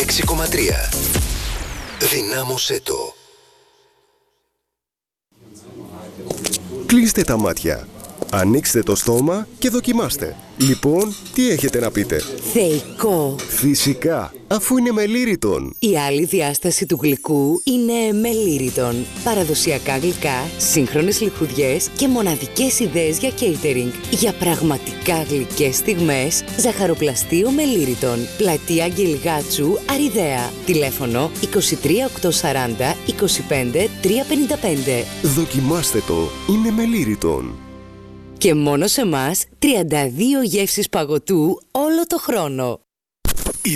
106,3. Δυνάμωσέ το. Κλείστε τα μάτια, ανοίξτε το στόμα και δοκιμάστε. Λοιπόν, τι έχετε να πείτε? Θεϊκό. Φυσικά, αφού είναι με λύριτον. Η άλλη διάσταση του γλυκού είναι με λύριτον. Παραδοσιακά γλυκά, σύγχρονες λιχουδιές και μοναδικές ιδέες για catering. Για πραγματικά γλυκές στιγμές, ζαχαροπλαστείο με λύριτον. Πλατεία Αγγελγάτσου, Αριδαία. Τηλέφωνο 23 840 25 355. Δοκιμάστε το, είναι με λύριτον. Και μόνο σε μας 32 γεύσεις παγωτού όλο το χρόνο.